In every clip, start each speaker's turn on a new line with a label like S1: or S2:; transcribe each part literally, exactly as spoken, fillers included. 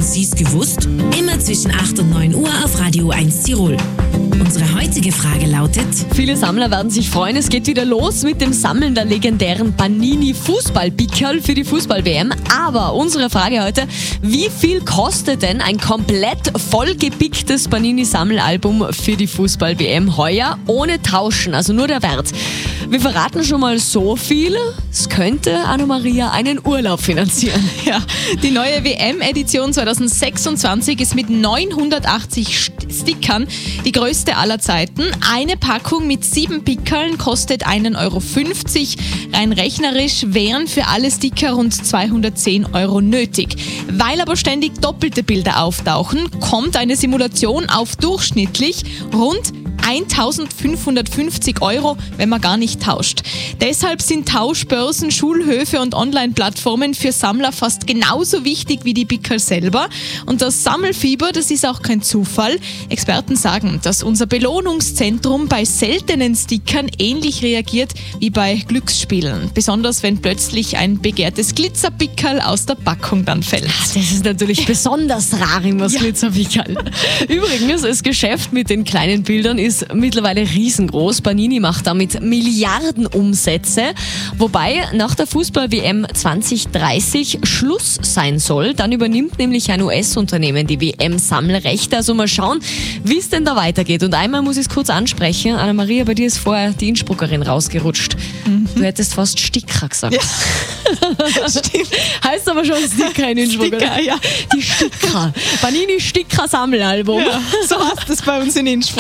S1: Sie's gewusst? Immer zwischen acht und neun Uhr auf Radio eins Tirol. Unsere heutige Frage lautet:
S2: Viele Sammler werden sich freuen, es geht wieder los mit dem Sammeln der legendären Panini-Fußball-Pickerl für die Fußball-W M. Aber unsere Frage heute: Wie viel kostet denn ein komplett vollgepicktes Panini-Sammelalbum für die Fußball-W M heuer ohne Tauschen, also nur der Wert? Wir verraten schon mal so viel, es könnte Anna-Maria einen Urlaub finanzieren.
S3: Ja, die neue W M-Edition zwanzig sechsundzwanzig ist mit neunhundertachtzig Stickern die größte aller Zeiten. Eine Packung mit sieben Pickerln kostet einen Euro fünfzig. Rein rechnerisch wären für alle Sticker rund zweihundertzehn Euro nötig. Weil aber ständig doppelte Bilder auftauchen, kommt eine Simulation auf durchschnittlich rund eintausendfünfhundertfünfzig Euro, wenn man gar nicht tauscht. Deshalb sind Tauschbörsen, Schulhöfe und Online-Plattformen für Sammler fast genauso wichtig wie die Pickerl selber. Und das Sammelfieber, das ist auch kein Zufall. Experten sagen, dass unser Belohnungszentrum bei seltenen Stickern ähnlich reagiert wie bei Glücksspielen. Besonders wenn plötzlich ein begehrtes Glitzerpickerl aus der Packung dann fällt.
S2: Das ist natürlich besonders rar, immer das
S3: Ja.
S2: Glitzerpickerl. Übrigens, das Geschäft mit den kleinen Bildern ist mittlerweile riesengroß. Panini macht damit Milliardenumsätze, wobei nach der Fußball-W M zwanzig dreißig Schluss sein soll. Dann übernimmt nämlich ein U S-Unternehmen die W M-Sammelrechte. Also mal schauen, wie es denn da weitergeht. Und einmal muss ich es kurz ansprechen. Anna-Maria, bei dir ist vorher die Innsbruckerin rausgerutscht. Mhm. Du hättest fast Sticker gesagt.
S3: Ja. Stimmt.
S2: Heißt aber schon Sticker in Innsbruck.
S3: Sticker,
S2: oder?
S3: ja.
S2: Die Sticker. Panini Sticker Sammelalbum.
S3: Ja, so heißt es bei uns in Innsbruck.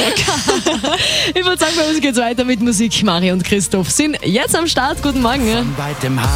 S2: Ich würde sagen, bei uns geht's weiter mit Musik. Mari und Christoph sind jetzt am Start. Guten Morgen.
S4: Von weitem